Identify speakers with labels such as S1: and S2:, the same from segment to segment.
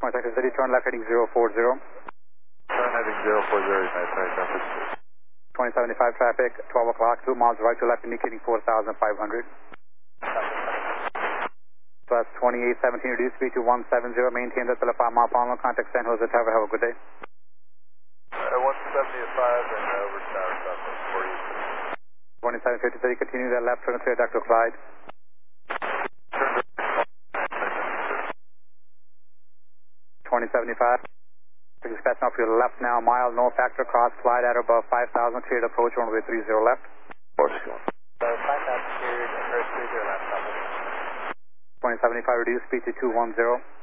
S1: Contact City, turn left heading 040.
S2: Turn heading 040, nice, nice, nice.
S1: 2075 traffic, 12 o'clock, 2 miles right to left, indicating 4,500. Plus 2817, reduce speed to 170, maintain the 5 mile final contact San Jose Tower. Have a good day.
S2: 175 and over Tower Southwest for you.
S1: 2753, continue that left, turn clear, Dr. Clyde. 2075. Dispatch off your left now, mile, no factor, cross, slide at above 5,000, cleared approach, runway 30 left.
S2: 5,000 cleared, approach 30 left.
S1: 2075, reduce speed to 210.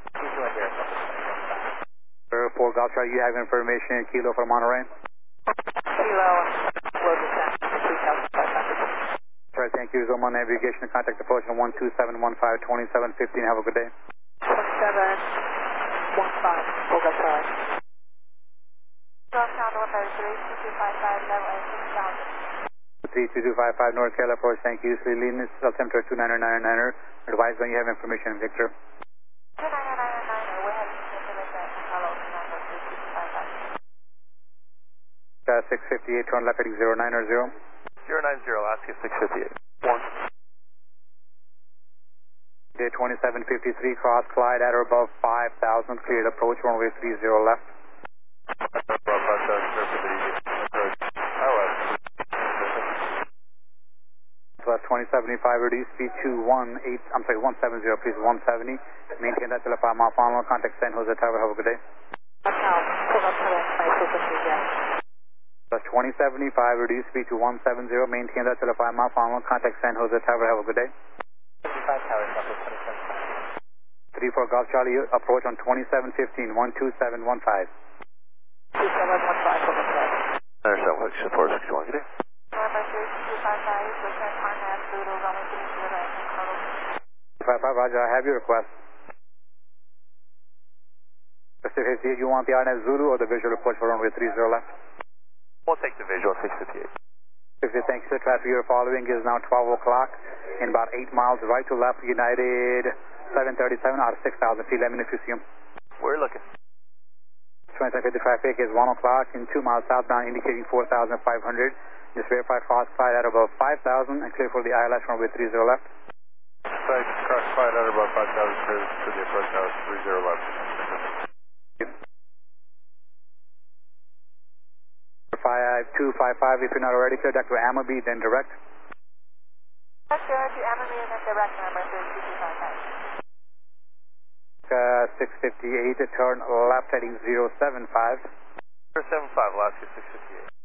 S1: 4 Golf Charlie, you have information in Kilo from Monterey?
S3: Kilo, load descent, 3,500.
S1: Right, thank you. Zoma navigation, contact approach on 12715, 2715, have a good day.
S3: 1715, 4 Golf Charlie.
S4: North Town, North 3255, level
S1: 32255 North Taylor approach, thank you. Lean altimeter 29999er. Advise when you have information, Victor.
S4: 29999er, we're having information. Hello, number 3255.
S1: 658, turn left heading 090.
S2: 090, Alaska 658. 1.
S1: Day 2753, cross, Clyde at or above 5,000, cleared approach, runway 30 left. Plus 2075, reduce speed to 170, please, 170. Maintain that till a 5 mile final, contact San Jose Tower, have a good day. Plus 2075, reduce speed to 170, maintain that till a 5 mile final, contact San Jose Tower, have a good day. 34 Golf Charlie, approach on 2715, 12715.
S3: 2715,
S2: Understand, what support 61, good day.
S4: Number 3255, return Parnas, Zulu, runway 30 left, Carlos.
S1: 55, Roger, I have your request. Mr. 58, you want the RNS Zulu or the visual report for runway 30 left?
S2: We'll take the visual, 658.
S1: 50, thanks, sir. Traffic you're following is now 12 o'clock in about 8 miles right to left, United 737 out of 6,000 feet. Let me know if you see him.
S2: We're looking.
S1: 2750 traffic is 1 o'clock in 2 miles southbound, indicating 4,500. Just verify cross Clyde at above 5,000 and clear for the ILS runway 30 left.
S2: Cross Clyde at above 5,000, clear to the approach house 30 left.
S1: 5255, if you're not already clear, Dr. Amaby, then direct.
S4: Sure, to Amarie and then direct number 3255.
S1: 658, turn left heading 075.
S2: 075, Alaska 658.